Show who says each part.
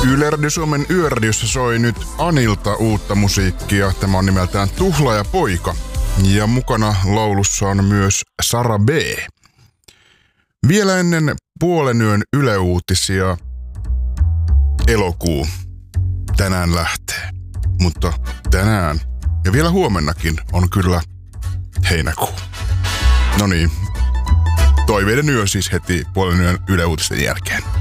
Speaker 1: Yle Suomen Yöradiossa soi nyt Anilta uutta musiikkia. Tämä on nimeltään Tuhlaajapoika. Ja mukana laulussa on myös Sara B. Vielä ennen puolen yön Yle-uutisia elokuu tänään lähtee. Mutta tänään ja vielä huomennakin on kyllä heinäkuu. No niin, toiveiden yö siis heti puolen yön Yle-uutisten jälkeen.